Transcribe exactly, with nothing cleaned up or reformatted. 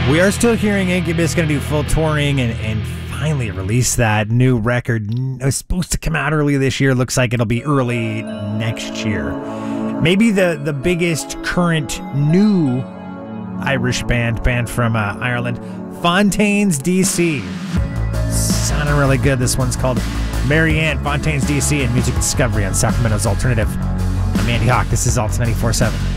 We are still hearing Incubus going to do full touring and, and finally release that new record. It was supposed to come out early this year. Looks like it'll be early next year. Maybe the, the biggest current new Irish band, band from uh, Ireland, Fontaines D C. Sounding really good. This one's called Marianne, Fontaines D C, and Music Discovery on Sacramento's Alternative. I'm Andy Hawk. This is Alt ninety-four point seven.